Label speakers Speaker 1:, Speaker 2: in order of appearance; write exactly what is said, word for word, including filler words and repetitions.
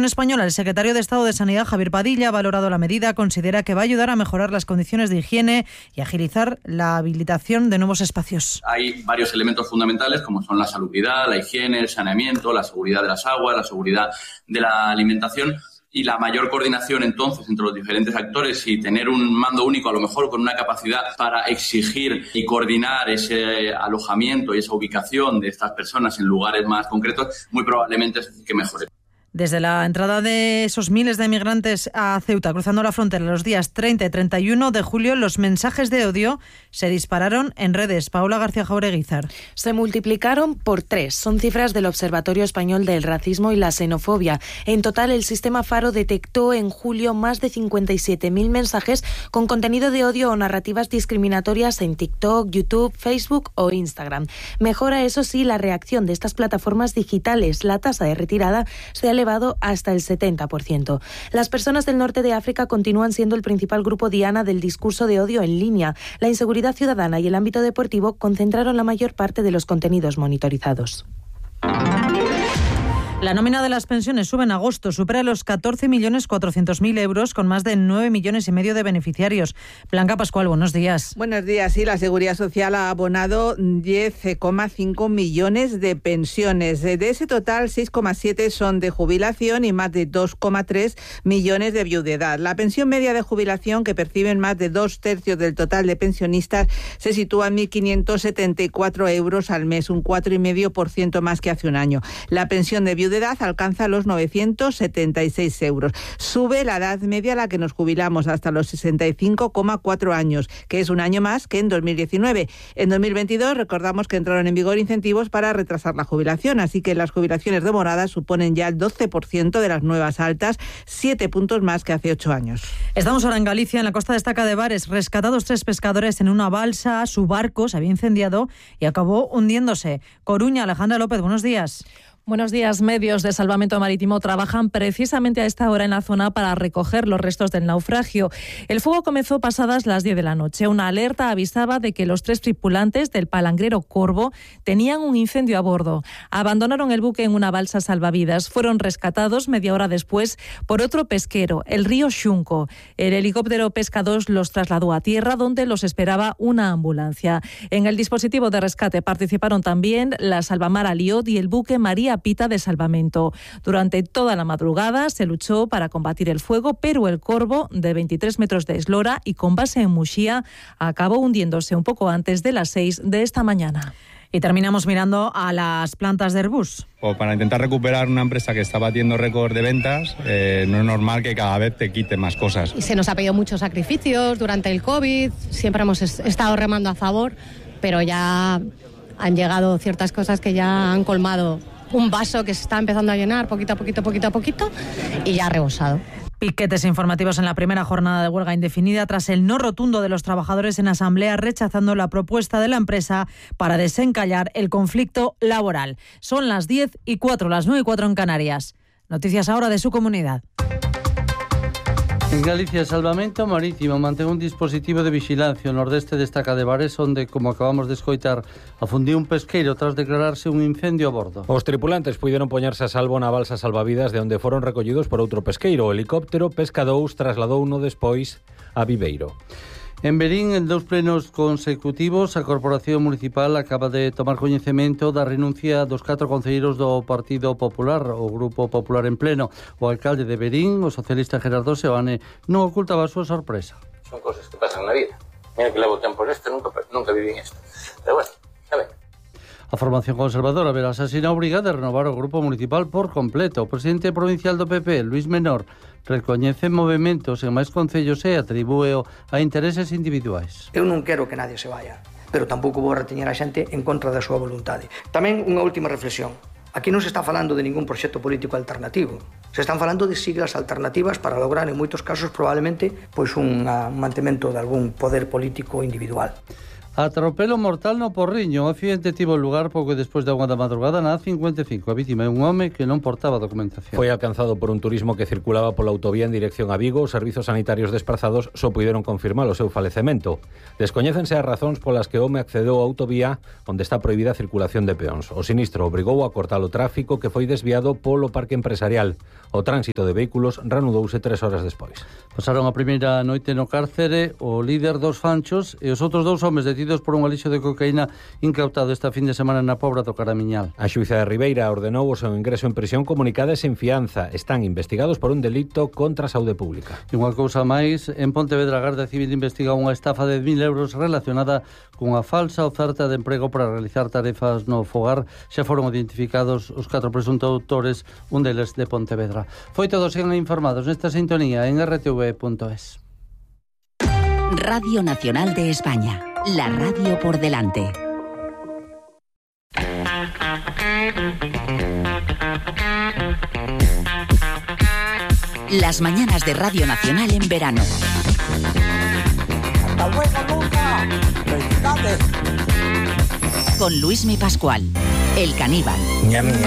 Speaker 1: Televisión Española, el secretario de Estado de Sanidad, Javier Padilla, ha valorado la medida, considera que va a ayudar a mejorar las condiciones de higiene y agilizar la habilitación de nuevos espacios.
Speaker 2: Hay varios elementos fundamentales como son la salubridad, la higiene, el saneamiento, la seguridad de las aguas, la seguridad de la alimentación y la mayor coordinación entonces entre los diferentes actores y tener un mando único, a lo mejor con una capacidad para exigir y coordinar ese alojamiento y esa ubicación de estas personas en lugares más concretos, muy probablemente es que mejore.
Speaker 1: Desde la entrada de esos miles de migrantes a Ceuta, cruzando la frontera los días treinta y treinta y uno de julio, los mensajes de odio se dispararon en redes. Paula García Jaureguizar.
Speaker 3: Se multiplicaron por tres. Son cifras del Observatorio Español del Racismo y la Xenofobia. En total, el sistema Faro detectó en julio más de cincuenta y siete mil mensajes con contenido de odio o narrativas discriminatorias en TikTok, YouTube, Facebook o Instagram. Mejora, eso sí, la reacción de estas plataformas digitales. La tasa de retirada se ha elevado hasta el setenta por ciento. Las personas del norte de África continúan siendo el principal grupo diana del discurso de odio en línea. La inseguridad ciudadana y el ámbito deportivo concentraron la mayor parte de los contenidos monitorizados.
Speaker 1: La nómina de las pensiones sube en agosto, supera los catorce millones cuatrocientos mil euros con más de nueve millones y medio de beneficiarios. Blanca Pascual, buenos días.
Speaker 4: Buenos días. Sí, la Seguridad Social ha abonado diez coma cinco millones de pensiones. De ese total, seis coma siete son de jubilación y más de dos coma tres millones de viudedad. La pensión media de jubilación, que perciben más de dos tercios del total de pensionistas, se sitúa en mil quinientos setenta y cuatro euros al mes, un cuatro coma cinco por ciento más que hace un año. La pensión de viudedad edad alcanza los novecientos setenta y seis euros. Sube la edad media a la que nos jubilamos hasta los sesenta y cinco coma cuatro años, que es un año más que en dos mil diecinueve. En dos mil veintidós recordamos que entraron en vigor incentivos para retrasar la jubilación, así que las jubilaciones demoradas suponen ya el doce por ciento de las nuevas altas, siete puntos más que hace ocho años.
Speaker 1: Estamos ahora en Galicia, en la costa de Estaca de Bares, rescatados tres pescadores en una balsa. Su barco se había incendiado y acabó hundiéndose. Coruña, Alejandra López, buenos días.
Speaker 5: Buenos días. Medios de salvamento marítimo trabajan precisamente a esta hora en la zona para recoger los restos del naufragio. El fuego comenzó pasadas las diez de la noche. Una alerta avisaba de que los tres tripulantes del palangrero Corvo tenían un incendio a bordo. Abandonaron el buque en una balsa salvavidas. Fueron rescatados media hora después por otro pesquero, el río Xunco. El helicóptero Pesca dos los trasladó a tierra, donde los esperaba una ambulancia. En el dispositivo de rescate participaron también la Salvamar Aliot y el buque María Pita de salvamento. Durante toda la madrugada se luchó para combatir el fuego, pero el Corvo, de veintitrés metros de eslora y con base en Muxía, acabó hundiéndose un poco antes de las seis de esta mañana.
Speaker 1: Y terminamos mirando a las plantas de Airbus.
Speaker 6: O para intentar recuperar una empresa que está batiendo récord de ventas, eh, no es normal que cada vez te quite más cosas.
Speaker 7: Y se nos ha pedido muchos sacrificios durante el COVID, siempre hemos estado remando a favor, pero ya han llegado ciertas cosas que ya han colmado un vaso que se está empezando a llenar poquito a poquito, poquito a poquito, y ya ha rebosado.
Speaker 1: Piquetes informativos en la primera jornada de huelga indefinida tras el no rotundo de los trabajadores en asamblea rechazando la propuesta de la empresa para desencallar el conflicto laboral. Son las diez y cuatro, las nueve y cuatro en Canarias. Noticias ahora de su comunidad.
Speaker 8: En Galicia, el Salvamento Marítimo mantén un dispositivo de vigilancia ao nordeste de Estaca de Bares, onde, como acabamos de escoitar, afundiu un pesqueiro tras declararse un incendio a bordo.
Speaker 9: Os tripulantes puideron poñerse a salvo na balsa salvavidas de onde foron recollidos por outro pesqueiro. O helicóptero Pesca dous trasladou uno despois a Viveiro.
Speaker 8: En Verín, en dous plenos consecutivos, a Corporación Municipal acaba de tomar coñecemento da renuncia dos catro concelleiros do Partido Popular, o Grupo Popular en pleno. O alcalde de Verín, o socialista Gerardo Seoane, non ocultaba a súa sorpresa.
Speaker 10: Son cosas que pasan na vida. Mira que levo tempo neste, nunca, nunca viví en isto. Pero bueno, xa ben.
Speaker 8: A formación conservadora verá así na obriga de renovar o Grupo Municipal por completo. O presidente provincial do P P, Luís Menor, recoñece movementos en máis concellos e atribúeo a intereses individuais.
Speaker 11: Eu non quero que nadie se vaya, pero tampouco vou reteñer a xente en contra da súa voluntade. Tamén unha última reflexión. Aquí non se está falando de ningún proxecto político alternativo. Se están falando de siglas alternativas para lograr, en moitos casos, probablemente, pois un mantemento de algún poder político individual.
Speaker 8: Atropelo mortal no Porriño. O accidente tivo lugar pouco despois da unha da madrugada na A cincuenta e cinco. A vítima é un home que non portaba documentación.
Speaker 9: Foi alcanzado por un turismo que circulaba pola autovía en dirección a Vigo. Os servizos sanitarios desprazados só puideron confirmar o seu falecemento. Descoñécense as razóns polas que o home accedeu á autovía onde está prohibida a circulación de peóns. O sinistro obrigou a cortar o tráfico que foi desviado polo parque empresarial. O tránsito de vehículos reanudouse tres horas despois.
Speaker 8: Pasaron a primeira noite no cárcere o líder dos Fanchos e os outros dous homes detidos por un alixo de cocaína incautado esta fin de semana na Pobra do Caramiñal.
Speaker 9: A xuíza de Ribeira ordenou o seu ingreso en prisión comunicada e sen fianza. Están investigados por un delito contra a saúde pública.
Speaker 8: E unha cousa máis, en Pontevedra a Garda Civil investiga unha estafa de mil euros relacionada cunha falsa oferta de emprego para realizar tarefas no fogar. Xa foron identificados os catro presuntos autores, un deles de Pontevedra. Foi todo, sigan informados nesta sintonía en erre te ve punto es.
Speaker 12: Radio Nacional de España, la radio por delante. Las mañanas de Radio Nacional en verano.
Speaker 13: ¡Hasta luego, Luca! ¡Felicidades!
Speaker 12: Con Luismi Pascual, el caníbal.